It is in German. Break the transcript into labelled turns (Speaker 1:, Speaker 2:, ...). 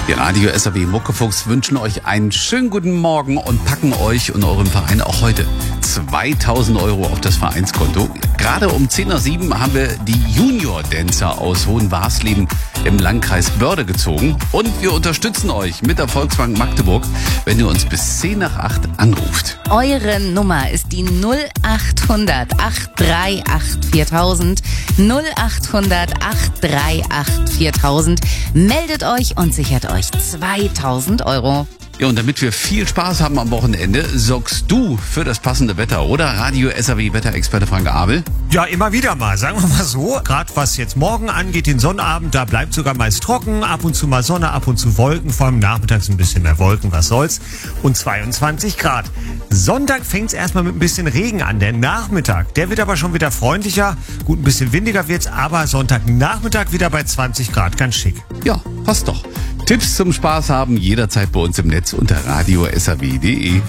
Speaker 1: Die Radio SAW Muckefuchs wünschen euch einen schönen guten Morgen und packen euch und eurem Verein auch heute 2000 € auf das Vereinskonto. Gerade um 10:07 Uhr haben wir die Junior-Dancer aus Hohenwarsleben im Landkreis Börde gezogen. Und wir unterstützen euch mit der Volksbank Magdeburg, wenn ihr uns bis 7:50 anruft.
Speaker 2: Eure Nummer ist die 0800 838 4000. 0800 838 4000. Meldet euch und sichert euch 2000 €.
Speaker 1: Ja, und damit wir viel Spaß haben am Wochenende, sorgst du für das passende Wetter, oder? Radio SAW Wetterexperte Frank Abel.
Speaker 3: Ja, immer wieder mal, sagen wir mal so. Gerade was jetzt morgen angeht, den Sonnabend, da bleibt sogar meist trocken. Ab und zu mal Sonne, ab und zu Wolken. Vor allem nachmittags ein bisschen mehr Wolken, was soll's. Und 22 Grad. Sonntag fängt's erstmal mit ein bisschen Regen an. Der Nachmittag, der wird aber schon wieder freundlicher. Gut, ein bisschen windiger wird's, aber Sonntagnachmittag wieder bei 20 Grad. Ganz schick.
Speaker 1: Ja, passt doch. Tipps zum Spaß haben jederzeit bei uns im Netz unter radiosaw.de.